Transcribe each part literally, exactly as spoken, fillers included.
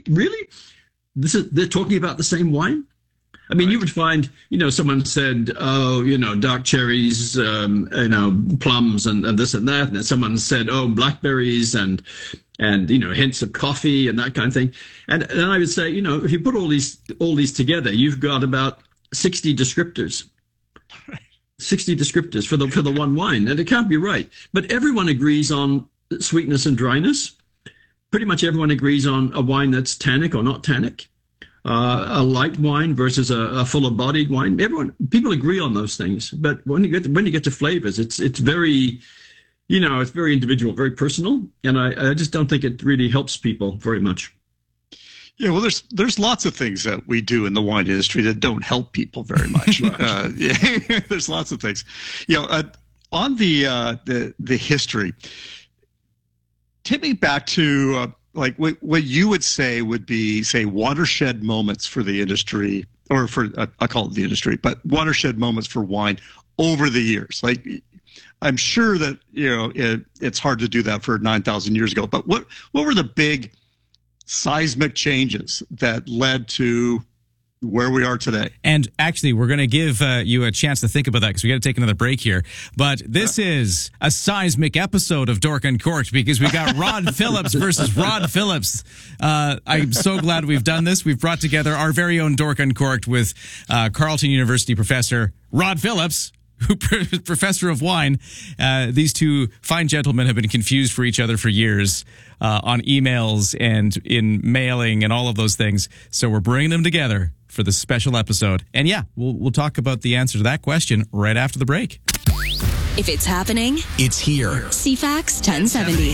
really? This is they're talking about the same wine? I mean, right. You would find, you know, someone said, oh, you know, dark cherries, um, you know, plums and, and this and that. And then someone said, oh, blackberries and, and, you know, hints of coffee and that kind of thing. And, and I would say, you know, if you put all these, all these together, you've got about sixty descriptors, sixty descriptors for the, for the one wine. And it can't be right. But everyone agrees on sweetness and dryness. Pretty much everyone agrees on a wine that's tannic or not tannic. Uh, a light wine versus a, a fuller-bodied wine. Everyone, people agree on those things, but when you get to, when you get to flavors, it's it's very, you know, it's very individual, very personal, and I, I just don't think it really helps people very much. Yeah, well, there's there's lots of things that we do in the wine industry that don't help people very much. uh, yeah, there's lots of things. You know, uh, on the uh, the the history, take me back to. Uh, Like what, what you would say would be, say, watershed moments for the industry, or for, uh, I call it the industry, but watershed moments for wine over the years. Like, I'm sure that, you know, it, it's hard to do that for nine thousand years ago, but what, what were the big seismic changes that led to where we are today? And actually, we're going to give uh, you a chance to think about that because we got to take another break here. But this uh, is a seismic episode of Dork Uncorked because we got Rod Phillips versus Rod Phillips. Uh, I'm so glad we've done this. We've brought together our very own Dork Uncorked with uh, Carleton University professor Rod Phillips, who professor of wine. Uh, these two fine gentlemen have been confused for each other for years uh, on emails and in mailing and all of those things. So we're bringing them together for this special episode. And yeah, we'll we'll talk about the answer to that question right after the break. If it's happening, it's here. C FAX ten seventy.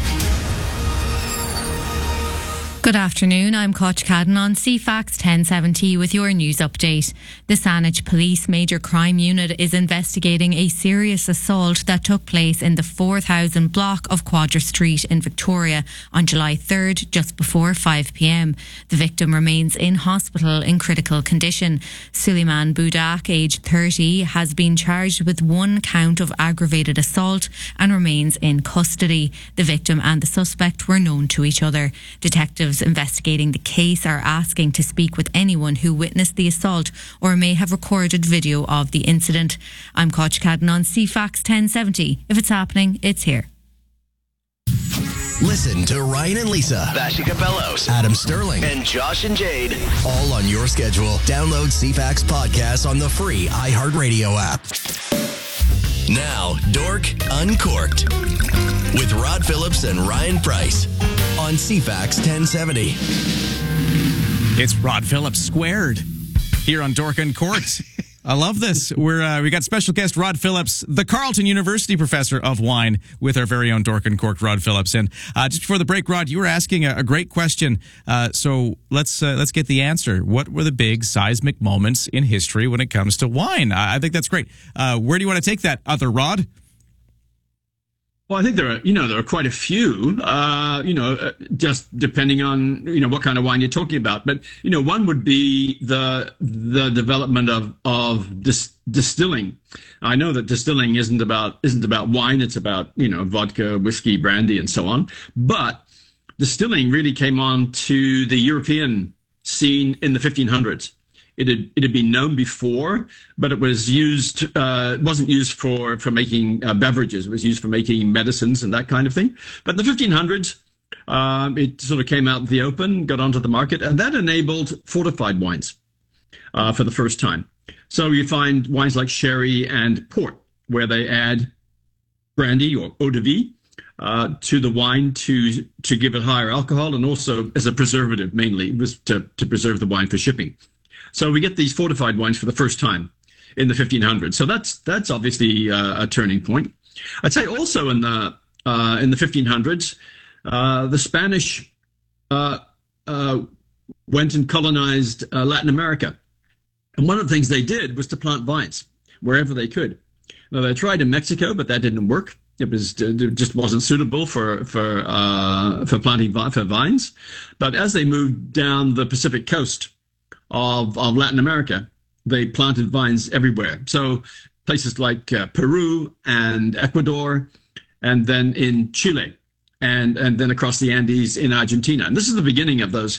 Good afternoon, I'm Koch Cadden on C FAX ten seventy with your news update. The Saanich Police Major Crime Unit is investigating a serious assault that took place in the four thousand block of Quadra Street in Victoria on July third, just before five p.m. The victim remains in hospital in critical condition. Suleiman Budak, aged thirty, has been charged with one count of aggravated assault and remains in custody. The victim and the suspect were known to each other. Detectives investigating the case are asking to speak with anyone who witnessed the assault or may have recorded video of the incident. I'm Koch Cadden on C FAX ten seventy. If it's happening, it's here. Listen to Ryan and Lisa, Vashi Capellos, Adam Sterling, and Josh and Jade, all on your schedule. Download C FAX Podcasts on the free iHeartRadio app. Now, Dork Uncorked with Rod Phillips and Ryan Price on C FAX ten seventy. It's Rod Phillips squared here on Dork Uncorked. I love this. We're uh, we got special guest Rod Phillips, the Carleton University professor of wine, with our very own Dork Uncorked Rod Phillips. And uh, just before the break, Rod, you were asking a, a great question. Uh, so let's uh, let's get the answer. What were the big seismic moments in history when it comes to wine? I, I think that's great. Uh, where do you want to take that, other Rod? Well, I think there are, you know, there are quite a few, uh, you know, uh, just depending on, you know, what kind of wine you're talking about. But, you know, one would be the the development of of dis- distilling. I know that distilling isn't about isn't about wine. It's about, you know, vodka, whiskey, brandy, and so on. But distilling really came on to the European scene in the fifteen hundreds. It had, it had been known before, but it was used, uh, it wasn't used for, for making uh, beverages. It was used for making medicines and that kind of thing. But in the fifteen hundreds, um, it sort of came out in the open, got onto the market, and that enabled fortified wines uh, for the first time. So you find wines like sherry and port, where they add brandy or eau de vie uh, to the wine to to give it higher alcohol, and also as a preservative, mainly, was to, to preserve the wine for shipping. So we get these fortified wines for the first time in the fifteen hundreds. So that's that's obviously uh, a turning point. I'd say also in the uh, in the fifteen hundreds, uh, the Spanish uh, uh, went and colonized uh, Latin America, and one of the things they did was to plant vines wherever they could. Now they tried in Mexico, but that didn't work. It was it just wasn't suitable for for uh, for planting for vines. But as they moved down the Pacific coast Of, of Latin America, they planted vines everywhere. So places like uh, Peru and Ecuador, and then in Chile, and, and then across the Andes in Argentina. And this is the beginning of those